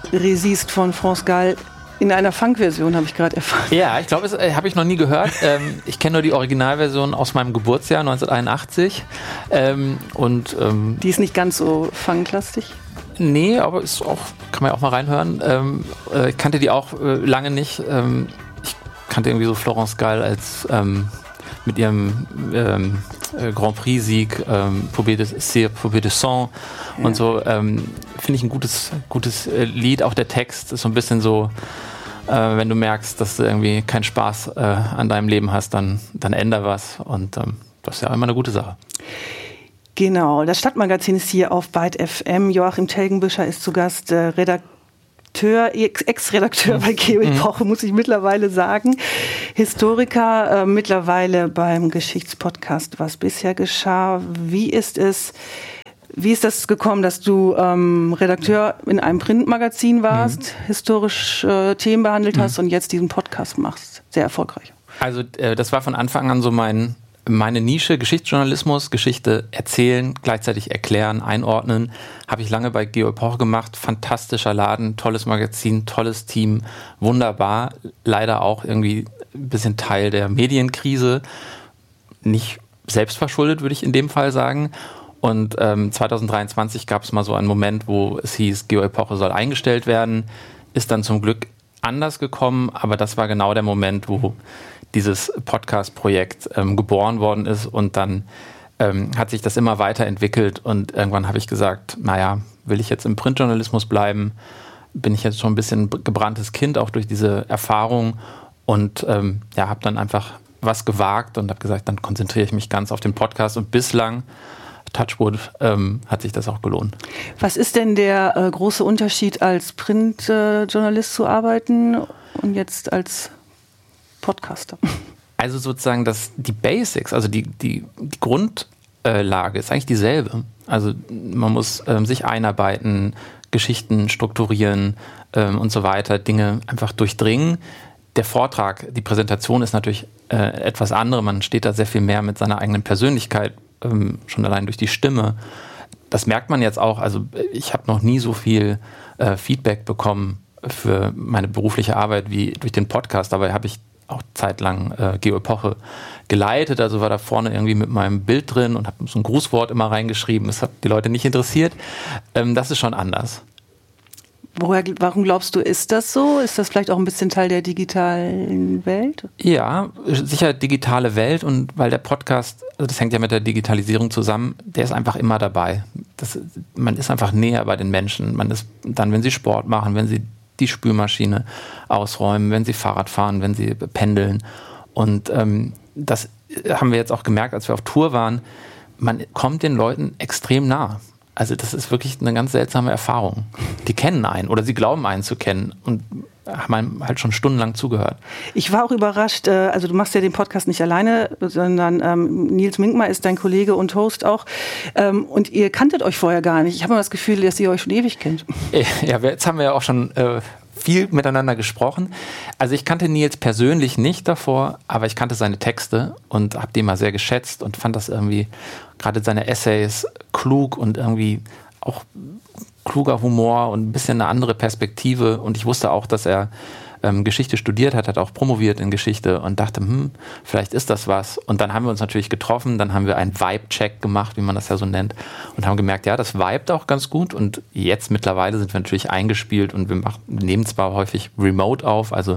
Resist von France Gall in einer Funk-Version, habe ich gerade erfahren. Ja, ich glaube, das habe ich noch nie gehört. Ich kenne nur die Originalversion aus meinem Geburtsjahr 1981. Die ist nicht ganz so funklastig? Nee, aber ist auch, kann man ja auch mal reinhören. Ich kannte die auch lange nicht. Ich kannte irgendwie so Florence Gall als mit ihrem Grand Prix-Sieg, Poupée de Sang und so. Finde ich ein gutes Lied. Auch der Text ist so ein bisschen so, wenn du merkst, dass du irgendwie keinen Spaß an deinem Leben hast, dann änder was. Und das ist ja immer eine gute Sache. Genau, das Stadtmagazin ist hier auf Byte FM. Joachim Telgenbüscher ist zu Gast, Ex-Redakteur bei Geo Epoche, muss ich mittlerweile sagen. Historiker, mittlerweile beim Geschichtspodcast Was bisher geschah. Wie ist das gekommen, dass du Redakteur in einem Printmagazin warst, historisch Themen behandelt hast und jetzt diesen Podcast machst? Sehr erfolgreich. Also das war von Anfang an so meine Nische, Geschichtsjournalismus, Geschichte erzählen, gleichzeitig erklären, einordnen. Habe ich lange bei Geo Epoche gemacht. Fantastischer Laden, tolles Magazin, tolles Team, wunderbar. Leider auch irgendwie ein bisschen Teil der Medienkrise. Nicht selbstverschuldet, würde ich in dem Fall sagen. Und 2023 gab es mal so einen Moment, wo es hieß, Geo Epoche soll eingestellt werden. Ist dann zum Glück anders gekommen, aber das war genau der Moment, wo dieses Podcast-Projekt geboren worden ist und dann hat sich das immer weiterentwickelt und irgendwann habe ich gesagt, naja, will ich jetzt im Printjournalismus bleiben? Bin ich jetzt schon ein bisschen gebranntes Kind, auch durch diese Erfahrung und habe dann einfach was gewagt und habe gesagt, dann konzentriere ich mich ganz auf den Podcast und bislang Touchwood hat sich das auch gelohnt. Was ist denn der große Unterschied, als Printjournalist zu arbeiten und jetzt als Podcaster? Also sozusagen die Basics, also die Grundlage ist eigentlich dieselbe. Also man muss sich einarbeiten, Geschichten strukturieren und so weiter, Dinge einfach durchdringen. Der Vortrag, die Präsentation ist natürlich etwas andere. Man steht da sehr viel mehr mit seiner eigenen Persönlichkeit, schon allein durch die Stimme. Das merkt man jetzt auch. Also ich habe noch nie so viel Feedback bekommen für meine berufliche Arbeit wie durch den Podcast. Dabei habe ich auch zeitlang Geo Epoche geleitet. Also war da vorne irgendwie mit meinem Bild drin und habe so ein Grußwort immer reingeschrieben. Das hat die Leute nicht interessiert. Das ist schon anders. Warum glaubst du, ist das so? Ist das vielleicht auch ein bisschen Teil der digitalen Welt? Ja, sicher digitale Welt und weil der Podcast, also das hängt ja mit der Digitalisierung zusammen, der ist einfach immer dabei. Man ist einfach näher bei den Menschen. Man ist dann, wenn sie Sport machen, wenn sie die Spülmaschine ausräumen, wenn sie Fahrrad fahren, wenn sie pendeln. Und das haben wir jetzt auch gemerkt, als wir auf Tour waren, man kommt den Leuten extrem nah. Also das ist wirklich eine ganz seltsame Erfahrung. Die kennen einen oder sie glauben einen zu kennen und haben einem halt schon stundenlang zugehört. Ich war auch überrascht, also du machst ja den Podcast nicht alleine, sondern Nils Minkmar ist dein Kollege und Host auch und ihr kanntet euch vorher gar nicht. Ich habe immer das Gefühl, dass ihr euch schon ewig kennt. Ja, jetzt haben wir ja auch schon viel miteinander gesprochen. Also ich kannte Nils persönlich nicht davor, aber ich kannte seine Texte und habe die mal sehr geschätzt und fand das irgendwie, gerade seine Essays, klug und irgendwie auch kluger Humor und ein bisschen eine andere Perspektive. Und ich wusste auch, dass er Geschichte studiert hat auch promoviert in Geschichte und dachte, vielleicht ist das was. Und dann haben wir uns natürlich getroffen, dann haben wir einen Vibe-Check gemacht, wie man das ja so nennt, und haben gemerkt, ja, das vibet auch ganz gut. Und jetzt mittlerweile sind wir natürlich eingespielt und wir nehmen zwar häufig remote auf, also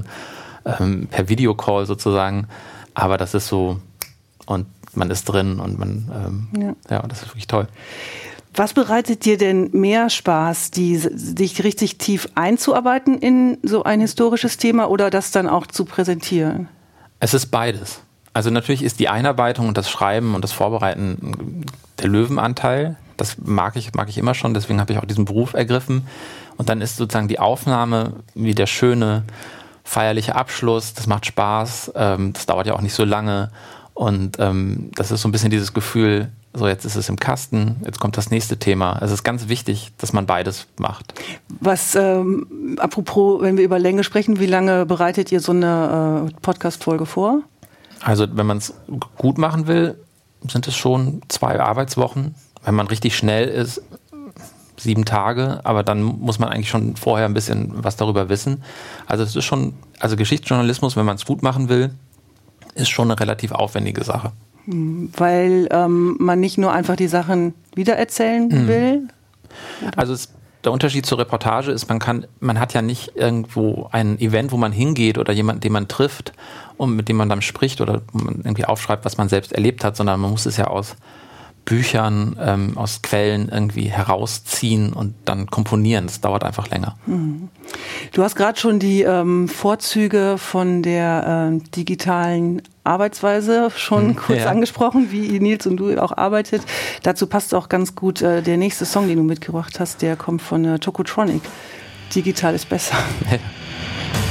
per Videocall sozusagen, aber das ist so, und man ist drin und man, das ist wirklich toll. Was bereitet dir denn mehr Spaß, dich richtig tief einzuarbeiten in so ein historisches Thema oder das dann auch zu präsentieren? Es ist beides. Also natürlich ist die Einarbeitung und das Schreiben und das Vorbereiten der Löwenanteil. Das mag ich immer schon, deswegen habe ich auch diesen Beruf ergriffen. Und dann ist sozusagen die Aufnahme wie der schöne, feierliche Abschluss. Das macht Spaß, das dauert ja auch nicht so lange. Und das ist so ein bisschen dieses Gefühl, so jetzt ist es im Kasten, jetzt kommt das nächste Thema. Es ist ganz wichtig, dass man beides macht. Was, apropos, wenn wir über Länge sprechen, wie lange bereitet ihr so eine Podcast-Folge vor? Also wenn man es gut machen will, sind es schon 2 Arbeitswochen. Wenn man richtig schnell ist, 7 Tage, aber dann muss man eigentlich schon vorher ein bisschen was darüber wissen. Also es ist schon, also Geschichtsjournalismus, wenn man es gut machen will, ist schon eine relativ aufwendige Sache. Weil man nicht nur einfach die Sachen wiedererzählen will? Also der Unterschied zur Reportage ist, man hat ja nicht irgendwo ein Event, wo man hingeht oder jemanden, den man trifft und mit dem man dann spricht oder man irgendwie aufschreibt, was man selbst erlebt hat, sondern man muss es ja aus Büchern, aus Quellen irgendwie herausziehen und dann komponieren. Das dauert einfach länger. Du hast gerade schon die Vorzüge von der digitalen Arbeitsweise schon kurz angesprochen, wie Nils und du auch arbeitet. Dazu passt auch ganz gut der nächste Song, den du mitgebracht hast, der kommt von Tokotronic. Digital ist besser.